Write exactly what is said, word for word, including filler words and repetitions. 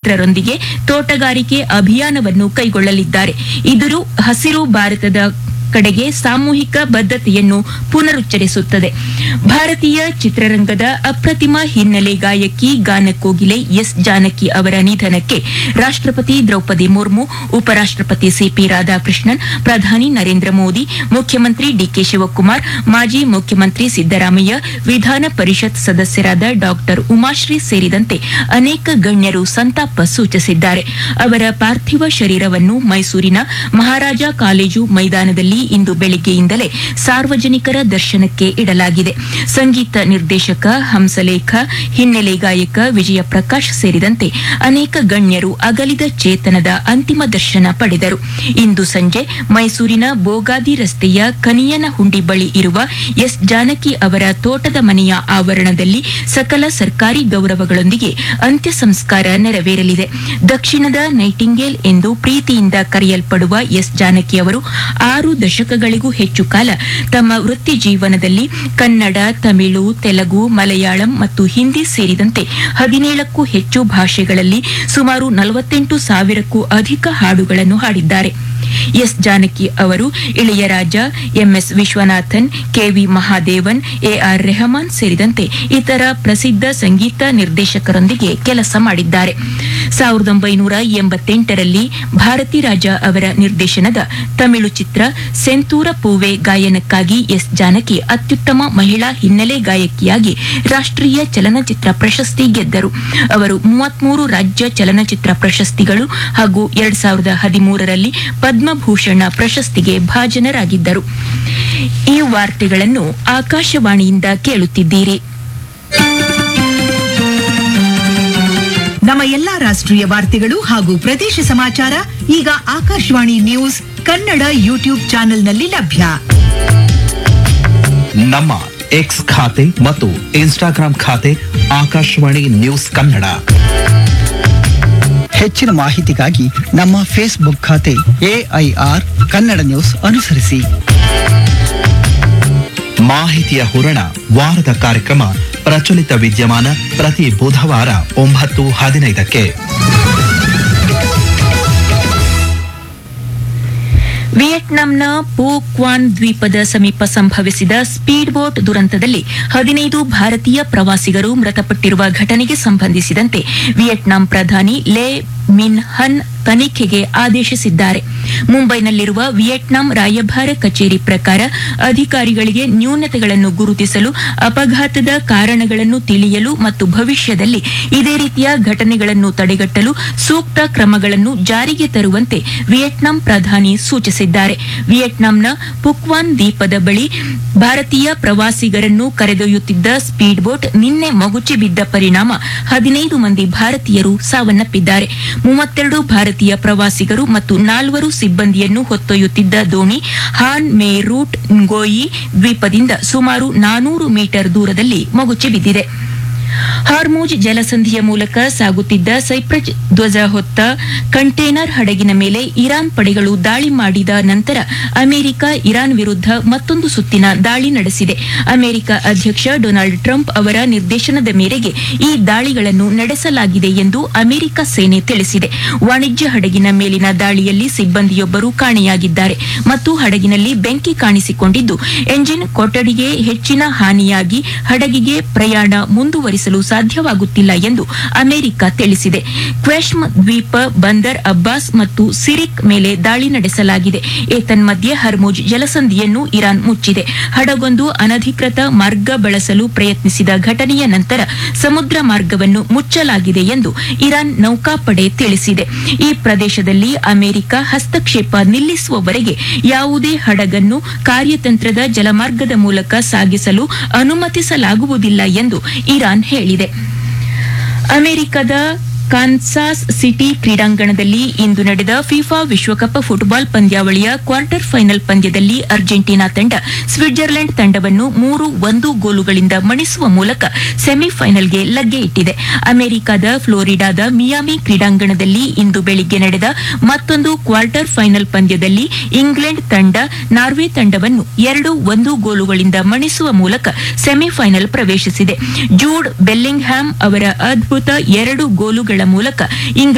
ಮಿತ್ರರೊಂದಿಗೆ ತೋಟಗಾರಿಕೆ ಅಭಿಯಾನವನ್ನು ಕೈಗೊಳ್ಳಲಿದ್ದಾರೆ. ಇದು ಹಸಿರು ಭಾರತದ ಕಡೆಗೆ ಸಾಮೂಹಿಕ ಬದ್ಧತೆಯನ್ನು ಪುನರುಚ್ಚರಿಸುತ್ತದೆ. ಭಾರತೀಯ ಚಿತ್ರರಂಗದ ಅಪ್ರತಿಮ ಹಿನ್ನೆಲೆ ಗಾಯಕಿ ಗಾನಕೋಗಿಲೆ ಎಸ್ ಜಾನಕಿ ಅವರ ನಿಧನಕ್ಕೆ ರಾಷ್ಟ್ರಪತಿ ದ್ರೌಪದಿ ಮುರ್ಮು, ಉಪರಾಷ್ಟ್ರಪತಿ ಸಿಪಿ ರಾಧಾಕೃಷ್ಣನ್, ಪ್ರಧಾನಿ ನರೇಂದ್ರ ಮೋದಿ, ಮುಖ್ಯಮಂತ್ರಿ ಡಿಕೆ ಶಿವಕುಮಾರ್, ಮಾಜಿ ಮುಖ್ಯಮಂತ್ರಿ ಸಿದ್ದರಾಮಯ್ಯ, ವಿಧಾನ ಪರಿಷತ್ ಸದಸ್ಯರಾದ ಡಾ ಉಮಾಶ್ರೀ ಸೇರಿದಂತೆ ಅನೇಕ ಗಣ್ಯರು ಸಂತಾಪ ಸೂಚಿಸಿದ್ದಾರೆ. ಅವರ ಪಾರ್ಥಿವ ಶರೀರವನ್ನು ಮೈಸೂರಿನ ಮಹಾರಾಜ ಕಾಲೇಜು ಮೈದಾನದಲ್ಲಿ ಇಂದು ಬೆಳಿಗ್ಗೆಯಿಂದಲೇ ಸಾರ್ವಜನಿಕರ ದರ್ಶನಕ್ಕೆ ಇಡಲಾಗಿದೆ. ಸಂಗೀತ ನಿರ್ದೇಶಕ ಹಂಸಲೇಖ, ಹಿನ್ನೆಲೆ ಗಾಯಕ ವಿಜಯ ಪ್ರಕಾಶ್ ಸೇರಿದಂತೆ ಅನೇಕ ಗಣ್ಯರು ಅಗಲಿದ ಚೇತನದ ಅಂತಿಮ ದರ್ಶನ ಪಡೆದರು. ಇಂದು ಸಂಜೆ ಮೈಸೂರಿನ ಬೋಗಾದಿ ರಸ್ತೆಯ ಕನಿಯನಹುಂಡಿ ಬಳಿ ಇರುವ ಎಸ್ ಜಾನಕಿ ಅವರ ತೋಟದ ಮನೆಯ ಆವರಣದಲ್ಲಿ ಸಕಲ ಸರ್ಕಾರಿ ಗೌರವಗಳೊಂದಿಗೆ ಅಂತ್ಯ ಸಂಸ್ಕಾರ ನೆರವೇರಲಿದೆ. ದಕ್ಷಿಣದ ನೈಟಿಂಗೇಲ್ ಎಂದು ಪ್ರೀತಿಯಿಂದ ಕರೆಯಲ್ಪಡುವ ಎಸ್ ಜಾನಕಿ ಅವರು ಆರು ದಶಕಗಳಿಗೂ ಹೆಚ್ಚು ಕಾಲ ತಮ್ಮ ವೃತ್ತಿ ಜೀವನದಲ್ಲಿ ಕನ್ನಡ, ತಮಿಳು, ತೆಲುಗು, ಮಲಯಾಳಂ ಮತ್ತು ಹಿಂದಿ ಸೇರಿದಂತೆ ಹದಿನೇಳಕ್ಕೂ ಹೆಚ್ಚು ಭಾಷೆಗಳಲ್ಲಿ ಸುಮಾರು ನಲವತ್ತೆಂಟು ಸಾವಿರಕ್ಕೂ ಅಧಿಕ ಹಾಡುಗಳನ್ನು ಹಾಡಿದ್ದಾರೆ. ಎಸ್ ಜಾನಕಿ ಅವರು Ilaiyaraaja, MS Viswanathan, KV Mahadevan, AR Rahman ಸೇರಿದಂತೆ ಇತರ ಪ್ರಸಿದ್ಧ ಸಂಗೀತ ನಿರ್ದೇಶಕರೊಂದಿಗೆ ಕೆಲಸ ಮಾಡಿದ್ದಾರೆ. ಸಾವಿರದ ಒಂಬೈನೂರ ಎಂಬತ್ತೆಂಟರಲ್ಲಿ ಭಾರತಿ ರಾಜ ಅವರ ನಿರ್ದೇಶನದ ತಮಿಳು ಚಿತ್ರ ಸೆಂತೂರ ಪೂವೆ ಗಾಯನಕ್ಕಾಗಿ ಎಸ್ ಜಾನಕಿ ಅತ್ಯುತ್ತಮ ಮಹಿಳಾ ಹಿನ್ನೆಲೆ ಗಾಯಕಿಯಾಗಿ ರಾಷ್ಟ್ರೀಯ ಚಲನಚಿತ್ರ ಪ್ರಶಸ್ತಿ ಗೆದ್ದರು. ಅವರು ಮೂವತ್ಮೂರು ರಾಜ್ಯ ಚಲನಚಿತ್ರ ಪ್ರಶಸ್ತಿಗಳು ಹಾಗೂ ಎರಡ್ ಸಾವಿರದ ಹದಿಮೂರರಲ್ಲಿ ಪದ್ಮಭೂಷಣ ಪ್ರಶಸ್ತಿಗೆ ಭಾಜನರಾಗಿದ್ದರು. ಈ ವಾರ್ತೆಗಳನ್ನು ಆಕಾಶವಾಣಿಯಿಂದ ಕೇಳುತ್ತಿದ್ದೀರಿ. ನಮ್ಮ ಎಲ್ಲಾ ರಾಷ್ಟ್ರೀಯ ವಾರ್ತೆಗಳು ಹಾಗೂ ಪ್ರದೇಶ ಸಮಾಚಾರ ಈಗ ಆಕಾಶವಾಣಿ ನ್ಯೂಸ್ ಕನ್ನಡ ಯೂಟ್ಯೂಬ್ ಚಾನೆಲ್ನಲ್ಲಿ ಲಭ್ಯ. ನಮ್ಮ ಎಕ್ಸ್ ಖಾತೆ ಮತ್ತು ಇನ್ಸ್ಟಾಗ್ರಾಂ ಖಾತೆ ಆಕಾಶವಾಣಿ ನ್ಯೂಸ್ ಕನ್ನಡ. ಹೆಚ್ಚಿನ ಮಾಹಿತಿಗಾಗಿ ನಮ್ಮ ಫೇಸ್ಬುಕ್ ಖಾತೆ ಎಐಆರ್ ಕನ್ನಡ ನ್ಯೂಸ್ ಅನುಸರಿಸಿ. ಮಾಹಿತಿಯ ಹೂರಣ ವಾರದ ಕಾರ್ಯಕ್ರಮ ಪ್ರಚಲಿತ ವಿದ್ಯಮಾನ ಪ್ರತಿ ಬುಧವಾರ ಒಂಬತ್ತು ಹದಿನೈದಕ್ಕೆ. ವಿಯೆಟ್ನಾಂನ ಪೋ ಕ್ವಾನ್ ದ್ವೀಪದ ಸಮೀಪ ಸಂಭವಿಸಿದ ಸ್ಪೀಡ್ ಬೋಟ್ ದುರಂತದಲ್ಲಿ ಹದಿನೈದು ಭಾರತೀಯ ಪ್ರವಾಸಿಗರು ಮೃತಪಟ್ಟಿರುವ ಘಟನೆಗೆ ಸಂಬಂಧಿಸಿದಂತೆ ವಿಯೆಟ್ನಾಂ ಪ್ರಧಾನಿ ಲೇ ಮಿನ್ ಹನ್ ತನಿಖೆಗೆ ಆದೇಶಿಸಿದ್ದಾರೆ. ಮುಂಬೈನಲ್ಲಿರುವ ವಿಯೆಟ್ನಾಂ ರಾಯಭಾರ ಕಚೇರಿ ಪ್ರಕಾರ ಅಧಿಕಾರಿಗಳಿಗೆ ನ್ಯೂನತೆಗಳನ್ನು ಗುರುತಿಸಲು, ಅಪಘಾತದ ಕಾರಣಗಳನ್ನು ತಿಳಿಯಲು ಮತ್ತು ಭವಿಷ್ಯದಲ್ಲಿ ಇದೇ ರೀತಿಯ ಘಟನೆಗಳನ್ನು ತಡೆಗಟ್ಟಲು ಸೂಕ್ತ ಕ್ರಮಗಳನ್ನು ಜಾರಿಗೆ ತರುವಂತೆ ವಿಯೆಟ್ನಾಂ ಪ್ರಧಾನಿ ಸೂಚಿಸಿದ್ದಾರೆ. ವಿಯೆಟ್ನಾಂನ ಪುಕ್ವಾನ್ ದ್ವೀಪದ ಬಳಿ ಭಾರತೀಯ ಪ್ರವಾಸಿಗರನ್ನು ಕರೆದೊಯ್ಯುತ್ತಿದ್ದ ಸ್ಪೀಡ್ ಬೋಟ್ ನಿನ್ನೆ ಮಗುಚಿ ಬಿದ್ದ ಪರಿಣಾಮ ಹದಿನೈದು ಮಂದಿ ಭಾರತೀಯರು ಸಾವನ್ನಪ್ಪಿದ್ದಾರೆ. ಮೂವತ್ತೆರಡು ಭಾರತೀಯ ಪ್ರವಾಸಿಗರು ಮತ್ತು ನಾಲ್ವರು ಸಿಬ್ಬಂದಿಯನ್ನು ಹೊತ್ತೊಯ್ಯುತ್ತಿದ್ದ ದೋಣಿ ಹಾನ್ ಮೇ ರೂಟ್ ನ್ಗೋಯಿ ದ್ವೀಪದಿಂದ ಸುಮಾರು ನಾನೂರು ಮೀಟರ್ ದೂರದಲ್ಲಿ ಮಗುಚಿ ಬಿದ್ದಿದೆ. ಹಾರ್ಮುಜ್ ಜಲಸಂಧಿಯ ಮೂಲಕ ಸಾಗುತ್ತಿದ್ದ ಸೈಪ್ರಸ್ ಧ್ವಜ ಹೊತ್ತ ಕಂಟೇನರ್ ಹಡಗಿನ ಮೇಲೆ ಇರಾನ್ ಪಡೆಗಳು ದಾಳಿ ಮಾಡಿದ ನಂತರ ಅಮೆರಿಕ ಇರಾನ್ ವಿರುದ್ಧ ಮತ್ತೊಂದು ಸುತ್ತಿನ ದಾಳಿ ನಡೆಸಿದೆ. ಅಮೆರಿಕ ಅಧ್ಯಕ್ಷ ಡೊನಾಲ್ಡ್ ಟ್ರಂಪ್ ಅವರ ನಿರ್ದೇಶನದ ಮೇರೆಗೆ ಈ ದಾಳಿಗಳನ್ನು ನಡೆಸಲಾಗಿದೆ ಎಂದು ಅಮೆರಿಕ ಸೇನೆ ತಿಳಿಸಿದೆ. ವಾಣಿಜ್ಯ ಹಡಗಿನ ಮೇಲಿನ ದಾಳಿಯಲ್ಲಿ ಸಿಬ್ಬಂದಿಯೊಬ್ಬರು ಕಾಣೆಯಾಗಿದ್ದಾರೆ ಮತ್ತು ಹಡಗಿನಲ್ಲಿ ಬೆಂಕಿ ಕಾಣಿಸಿಕೊಂಡಿದ್ದು ಎಂಜಿನ್ ಕೊಠಡಿಗೆ ಹೆಚ್ಚಿನ ಹಾನಿಯಾಗಿ ಹಡಗಿಗೆ ಪ್ರಯಾಣ ಮುಂದುವರಿಸಲು ಸಾಧ್ಯವಾಗುತ್ತಿಲ್ಲ ಎಂದು ಅಮೆರಿಕ ತಿಳಿಸಿದೆ. ಕ್ವೆಶ್ಮ್ ದ್ವೀಪ, ಬಂದರ್ ಅಬ್ಬಾಸ್ ಮತ್ತು ಸಿರಿಕ್ ಮೇಲೆ ದಾಳಿ ನಡೆಸಲಾಗಿದೆ. ಏತನ್ಮಧ್ಯೆ ಹರ್ಮುಜ್ ಜಲಸಂಧಿಯನ್ನು ಇರಾನ್ ಮುಚ್ಚಿದೆ. ಹಡಗೊಂದು ಅನಧಿಕೃತ ಮಾರ್ಗ ಬಳಸಲು ಪ್ರಯತ್ನಿಸಿದ ಘಟನೆಯ ನಂತರ ಸಮುದ್ರ ಮಾರ್ಗವನ್ನು ಮುಚ್ಚಲಾಗಿದೆ ಎಂದು ಇರಾನ್ ನೌಕಾಪಡೆ ತಿಳಿಸಿದೆ. ಈ ಪ್ರದೇಶದಲ್ಲಿ ಅಮೆರಿಕ ಹಸ್ತಕ್ಷೇಪ ನಿಲ್ಲಿಸುವವರೆಗೆ ಯಾವುದೇ ಹಡಗನ್ನು ಕಾರ್ಯತಂತ್ರದ ಜಲಮಾರ್ಗದ ಮೂಲಕ ಸಾಗಿಸಲು ಅನುಮತಿಸಲಾಗುವುದಿಲ್ಲ ಎಂದು ಇರಾನ್ ಹೇಳಿದೆ. ಅಮೆರಿಕದ ಕಾನ್ಸಾಸ್ ಸಿಟಿ ಕ್ರೀಡಾಂಗಣದಲ್ಲಿ ಇಂದು ನಡೆದ ಫಿಫಾ ವಿಶ್ವಕಪ್ ಫುಟ್ಬಾಲ್ ಪಂದ್ಯಾವಳಿಯ ಕ್ವಾರ್ಟರ್ ಫೈನಲ್ ಪಂದ್ಯದಲ್ಲಿ ಅರ್ಜೆಂಟೀನಾ ತಂಡ ಸ್ವಿಟ್ಜರ್ಲೆಂಡ್ ತಂಡವನ್ನು ಮೂರು ಒಂದು ಗೋಲುಗಳಿಂದ ಮಣಿಸುವ ಮೂಲಕ ಸೆಮಿಫೈನಲ್ಗೆ ಲಗ್ಗೆ ಇಟ್ಟಿದೆ. ಅಮೆರಿಕದ ಫ್ಲೋರಿಡಾದ ಮಿಯಾಮಿ ಕ್ರೀಡಾಂಗಣದಲ್ಲಿ ಇಂದು ಬೆಳಿಗ್ಗೆ ನಡೆದ ಮತ್ತೊಂದು ಕ್ವಾರ್ಟರ್ ಫೈನಲ್ ಪಂದ್ಯದಲ್ಲಿ ಇಂಗ್ಲೆಂಡ್ ತಂಡ ನಾರ್ವೆ ತಂಡವನ್ನು ಎರಡು ಒಂದು ಗೋಲುಗಳಿಂದ ಮಣಿಸುವ ಮೂಲಕ ಸೆಮಿಫೈನಲ್ ಪ್ರವೇಶಿಸಿದೆ. ಜೂಡ್ ಬೆಲ್ಲಿಂಗ್ಹ್ಯಾಮ್ ಅವರ ಅದ್ಭುತ ಎರಡು ಗೋಲುಗಳ ಮೂಲಕ ಇಂಗ್ಲೆಂಡ್